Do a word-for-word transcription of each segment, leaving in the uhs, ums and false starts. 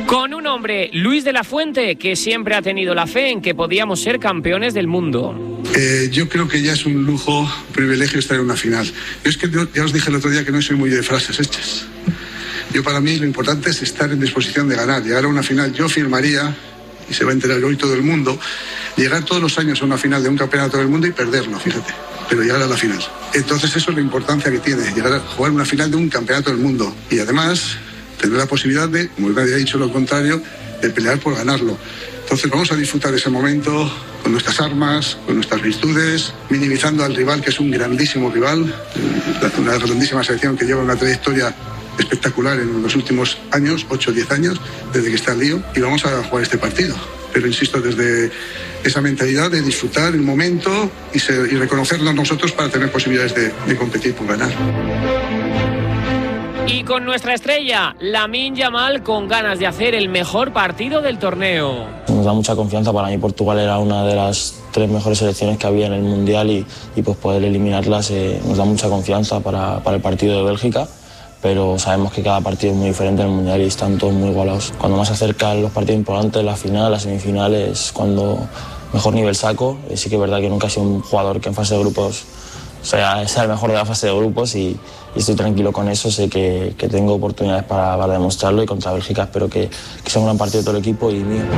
Con un hombre, Luis de la Fuente, que siempre ha tenido la fe en que podíamos ser campeones del mundo. Eh, yo creo que ya es un lujo, un privilegio estar en una final. Yo es que yo, ya os dije el otro día que no soy muy de frases hechas. Yo, para mí, lo importante es estar en disposición de ganar. Llegar a una final, yo firmaría, y se va a enterar hoy todo el mundo, llegar todos los años a una final de un campeonato del mundo y perderlo, fíjate, pero llegar a la final. Entonces eso es la importancia que tiene, llegar a jugar una final de un campeonato del mundo. Y además, tener la posibilidad de, como nadie ha dicho lo contrario, de pelear por ganarlo. Entonces vamos a disfrutar de ese momento con nuestras armas, con nuestras virtudes, minimizando al rival, que es un grandísimo rival, una grandísima selección que lleva una trayectoria espectacular en los últimos años, ocho o diez años, desde que está el lío, y vamos a jugar este partido. Pero insisto, desde esa mentalidad de disfrutar el momento y, ser, y reconocernos nosotros para tener posibilidades de, de competir por ganar. Y con nuestra estrella, Lamine Yamal, con ganas de hacer el mejor partido del torneo. Nos da mucha confianza. Para mí Portugal era una de las tres mejores selecciones que había en el Mundial y, y pues poder eliminarlas eh, nos da mucha confianza para, para el partido de Bélgica. Pero sabemos que cada partido es muy diferente en el Mundial y están todos muy igualados. Cuando más se acercan los partidos importantes, la final, las semifinales, cuando mejor nivel saco. Sí que es verdad que nunca he sido un jugador que en fase de grupos sea, sea el mejor de la fase de grupos y, y estoy tranquilo con eso. Sé que, que tengo oportunidades para, para demostrarlo y contra Bélgica espero que, que sea un gran partido de todo el equipo y mío.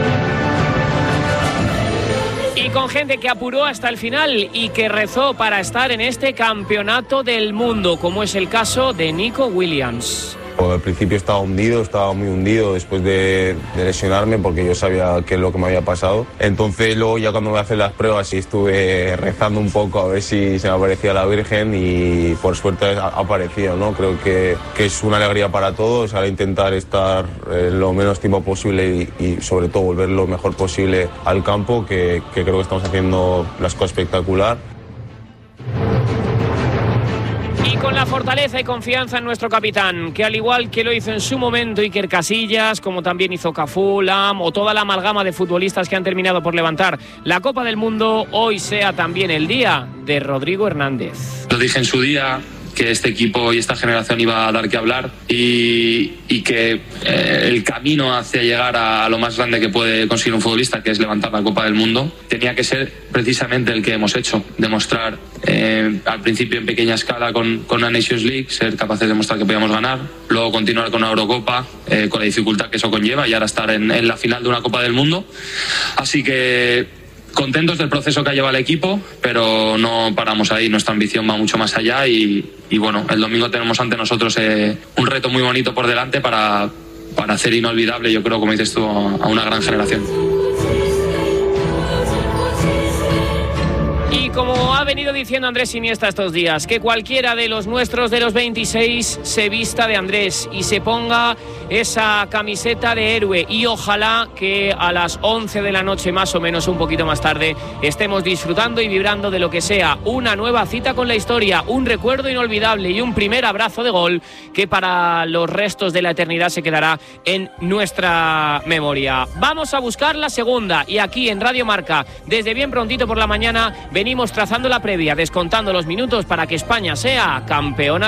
Y con gente que apuró hasta el final y que rezó para estar en este campeonato del mundo, como es el caso de Nico Williams. Al principio estaba hundido, estaba muy hundido después de, de lesionarme porque yo sabía qué es lo que me había pasado. Entonces luego ya cuando me hacen las pruebas y estuve rezando un poco a ver si se me aparecía la Virgen y por suerte ha aparecido, ¿no? Creo que, que es una alegría para todos al intentar estar eh, lo menos tiempo posible y, y sobre todo volver lo mejor posible al campo, que, que creo que estamos haciendo las cosas espectacular. Y con la fortaleza y confianza en nuestro capitán, que al igual que lo hizo en su momento Iker Casillas, como también hizo Cafú, Lam o toda la amalgama de futbolistas que han terminado por levantar la Copa del Mundo, hoy sea también el día de Rodrigo Hernández. Lo dije en su día, que este equipo y esta generación iba a dar que hablar y, y que eh, el camino hacia llegar a, a lo más grande que puede conseguir un futbolista, que es levantar la Copa del Mundo, tenía que ser precisamente el que hemos hecho, demostrar eh, al principio en pequeña escala con, con una Nations League, ser capaces de demostrar que podíamos ganar, luego continuar con una Eurocopa, eh, con la dificultad que eso conlleva y ahora estar en, en la final de una Copa del Mundo. Así que contentos del proceso que ha llevado el equipo, pero no paramos ahí, nuestra ambición va mucho más allá y, y bueno, el domingo tenemos ante nosotros eh, un reto muy bonito por delante para, para hacer inolvidable, yo creo, como dices tú, a una gran generación. Y como ha venido diciendo Andrés Iniesta estos días, que cualquiera de los nuestros de los veintiséis se vista de Andrés y se ponga esa camiseta de héroe y ojalá que a las once de la noche más o menos, un poquito más tarde, estemos disfrutando y vibrando de lo que sea una nueva cita con la historia, un recuerdo inolvidable y un primer abrazo de gol que para los restos de la eternidad se quedará en nuestra memoria. Vamos a buscar la segunda y aquí en Radio Marca, desde bien prontito por la mañana, venimos trazando la previa, descontando los minutos para que España sea campeona